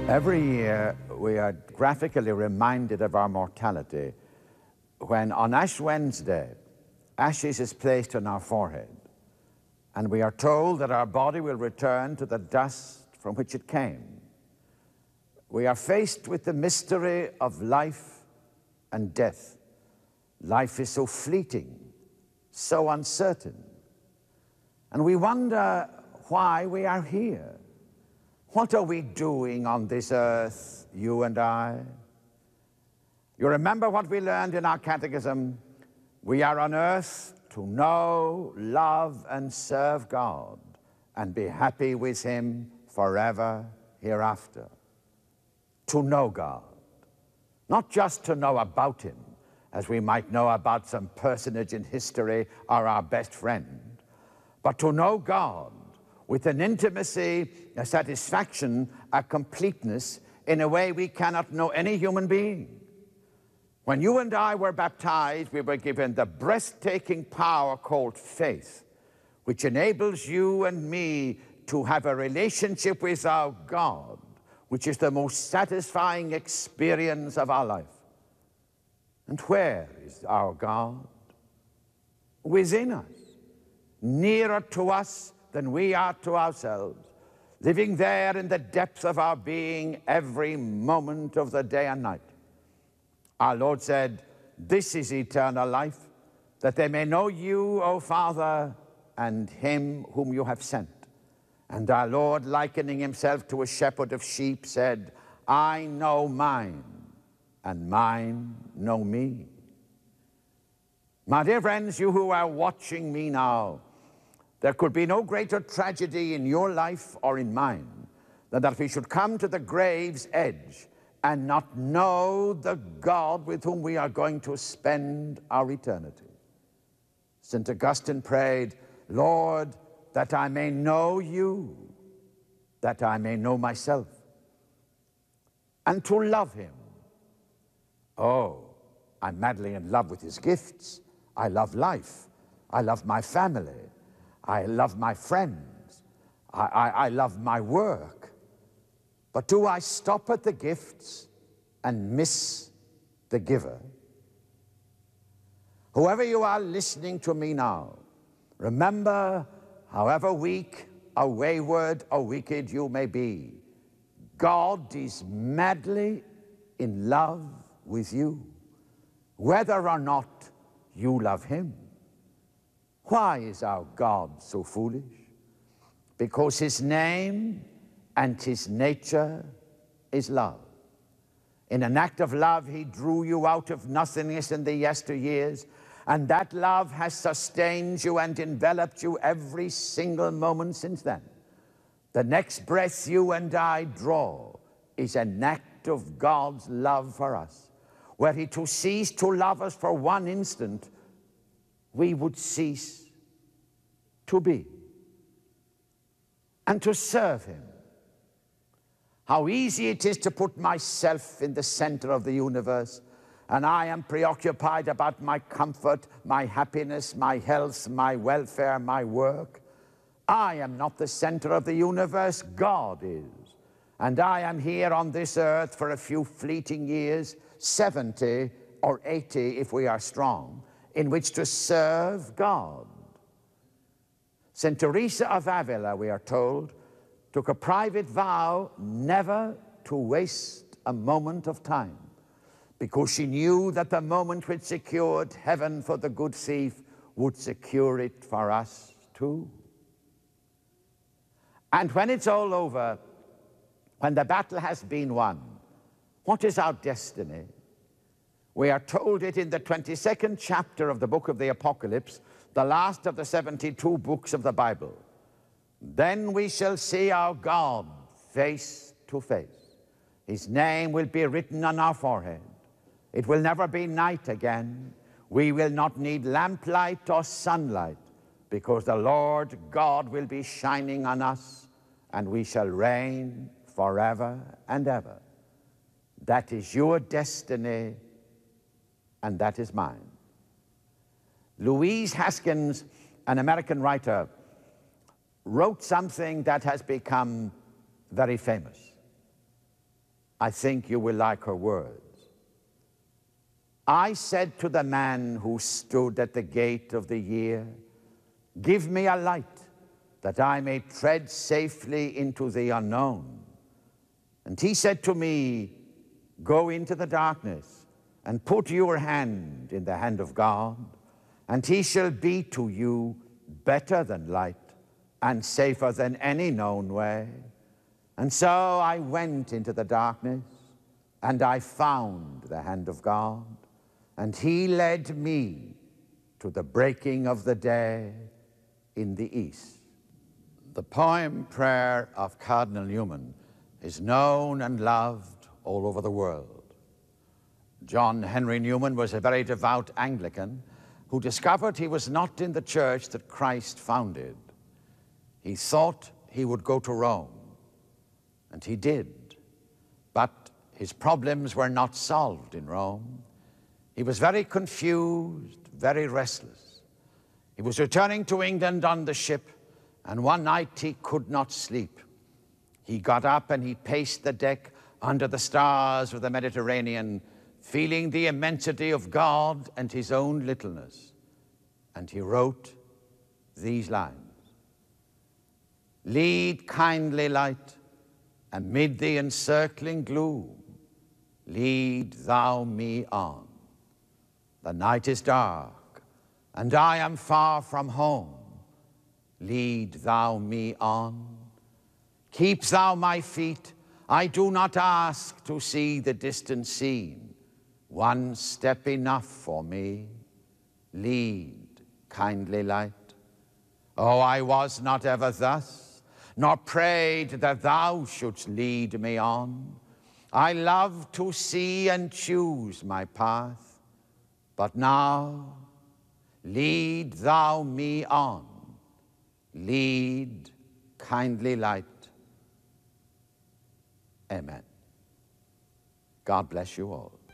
Every year, we are graphically reminded of our mortality when on Ash Wednesday, ashes is placed on our forehead, and we are told that our body will return to the dust from which it came. We are faced with the mystery of life and death. Life is so fleeting, so uncertain, and we wonder why we are here. What are we doing on this earth, you and I? You remember what we learned in our catechism? We are on earth to know, love, and serve God, and be happy with Him forever hereafter. To know God, not just to know about Him, as we might know about some personage in history or our best friend, but to know God with an intimacy, a satisfaction, a completeness in a way we cannot know any human being. When you and I were baptized, we were given the breathtaking power called faith, which enables you and me to have a relationship with our God, which is the most satisfying experience of our life. And where is our God? Within us, nearer to us than we are to ourselves, living there in the depths of our being every moment of the day and night. Our Lord said, "This is eternal life, that they may know you, O Father, and Him whom you have sent." And our Lord, likening Himself to a shepherd of sheep, said, "I know mine, and mine know me." My dear friends, you who are watching me now, there could be no greater tragedy in your life or in mine than that we should come to the grave's edge and not know the God with whom we are going to spend our eternity. St. Augustine prayed, "Lord, that I may know you, that I may know myself, and to love Him." Oh, I'm madly in love with His gifts. I love life. I love my family. I love my friends. I love my work. But do I stop at the gifts and miss the giver? Whoever you are listening to me now, remember, however weak or wayward or wicked you may be, God is madly in love with you, whether or not you love Him. Why is our God so foolish? Because His name and His nature is love. In an act of love, He drew you out of nothingness in the yesteryears, and that love has sustained you and enveloped you every single moment since then. The next breath you and I draw is an act of God's love for us. Were He to cease to love us for one instant, we would cease to be and to serve Him. How easy it is to put myself in the center of the universe, and I am preoccupied about my comfort, my happiness, my health, my welfare, my work. I am not the center of the universe, God is. And I am here on this earth for a few fleeting years, 70 or 80 if we are strong, in which to serve God. St. Teresa of Avila, we are told, took a private vow never to waste a moment of time, because she knew that the moment which secured heaven for the good thief would secure it for us too. And when it's all over, when the battle has been won, what is our destiny? We are told it in the 22nd chapter of the book of the Apocalypse, the last of the 72 books of the Bible. Then we shall see our God face to face. His name will be written on our forehead. It will never be night again. We will not need lamplight or sunlight, because the Lord God will be shining on us, and we shall reign forever and ever. That is your destiny, and that is mine. Louise Haskins, an American writer, wrote something that has become very famous. I think you will like her words. I said to the man who stood at the gate of the year, give me a light that I may tread safely into the unknown. And he said to me, go into the darkness and put your hand in the hand of God, and he shall be to you better than light and safer than any known way. And so I went into the darkness, and I found the hand of God, and he led me to the breaking of the day in the east. The poem Prayer of Cardinal Newman is known and loved all over the world. John Henry Newman was a very devout Anglican who discovered he was not in the church that Christ founded. He thought he would go to Rome, and he did. But his problems were not solved in Rome. He was very confused, very restless. He was returning to England on the ship, and one night he could not sleep. He got up and he paced the deck under the stars of the Mediterranean, feeling the immensity of God and his own littleness. And he wrote these lines. Lead, kindly light, amid the encircling gloom, lead thou me on. The night is dark, and I am far from home. Lead thou me on. Keep thou my feet. I do not ask to see the distant scene. One step enough for me. Lead, kindly light. Oh, I was not ever thus, nor prayed that thou shouldst lead me on. I love to see and choose my path, but now lead thou me on. Lead, kindly light. Amen. God bless you all.